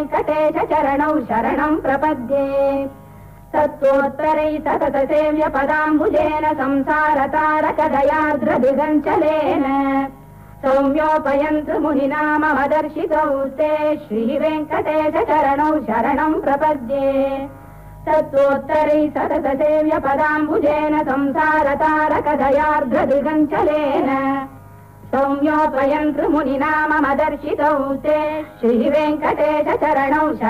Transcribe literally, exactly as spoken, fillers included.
वेङ्कटेश चरणौ शरणं प्रपद्ये तत्त्वोत्तरै सतत सेव्य पदाम्बुजेन संसारतारकदयार्द्रदिगञ्चलेन सौम्योपयन्तु मुनिना मम दर्शितौ ते श्रीवेङ्कटेश चरणौ शरणं प्रपद्ये तत्त्वोत्तरै सतत सेव्य पदाम्बुजेन संसारतारकदयार्द्रदिगञ्चलेन सौम्योपयन्तु मुनिना मम दर्शितौ ते श्रीवेङ्कटेश चरणौ